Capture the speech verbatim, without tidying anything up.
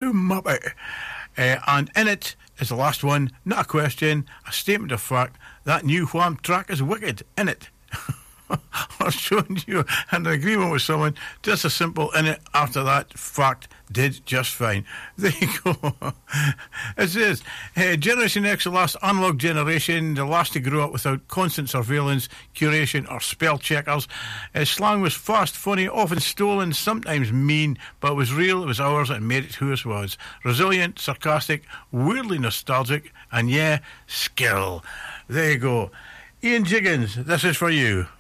Muppet. Uh, and in it is the last one, not a question, a statement of fact. That new Wham track is wicked, in it. I've shown you an agreement with someone, just a simple in it. After that fact did just fine. There you go. It says uh, Generation X, the last analog generation, the last to grow up without constant surveillance, curation or spell checkers. Uh, slang was fast, funny, often stolen, sometimes mean, but it was real, it was ours, and made it who it was. Resilient, sarcastic, weirdly nostalgic, and yeah, skill. There you go. Ian Jiggins, this is for you.